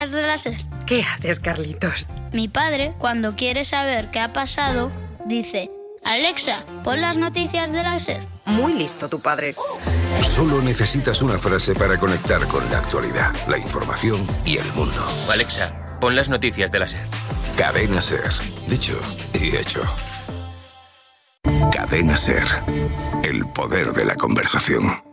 de la SER. ¿Qué haces, Carlitos? Mi padre, cuando quiere saber qué ha pasado, dice: Alexa, pon las noticias de la SER. Muy listo tu padre. Solo necesitas una frase para conectar con la actualidad, la información y el mundo. Alexa, pon las noticias de la SER. Cadena SER. Dicho y hecho. Cadena SER. El poder de la conversación.